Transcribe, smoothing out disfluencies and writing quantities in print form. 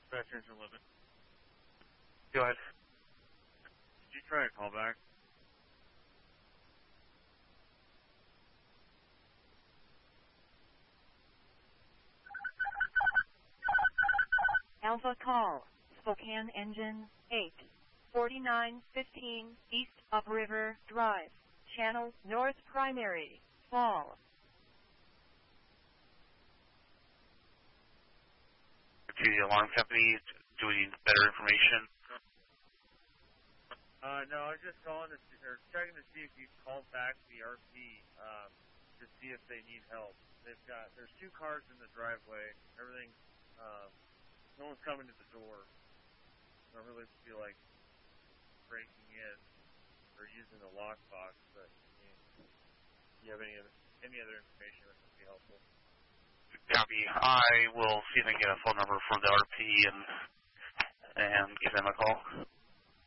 Veterans Unlimited. Go ahead. Did you try a callback? Alpha call, Spokane Engine 8, 4915 East Upriver Drive, Channel North Primary, Fall. To the alarm company, do we need better information? No, I was just calling to see, or checking to see if you called back the RP to see if they need help. There's 2 cars in the driveway. Everything, no one's coming to the door. I don't really feel like breaking in or using the lockbox, but do you have any other information that would be helpful? Copy. I will see if I can get a phone number from the RP and give them a call.